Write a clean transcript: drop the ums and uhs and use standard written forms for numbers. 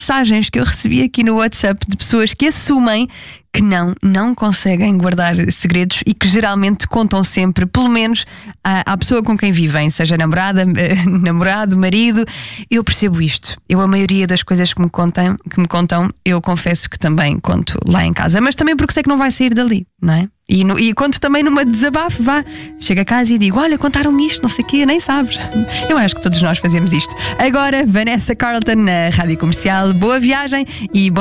mensagens que eu recebi aqui no WhatsApp de pessoas que assumem que não conseguem guardar segredos e que geralmente contam sempre, pelo menos à pessoa com quem vivem, seja namorada, namorado, marido. Eu percebo isto. A maioria das coisas que me contam, eu confesso que também conto lá em casa, mas também porque sei que não vai sair dali, não é? E conto também numa desabafo, chego a casa e digo: olha, contaram-me isto, não sei o quê, nem sabes. Eu acho que todos nós fazemos isto. Agora, Vanessa Carlton na Rádio Comercial. Boa viagem e bom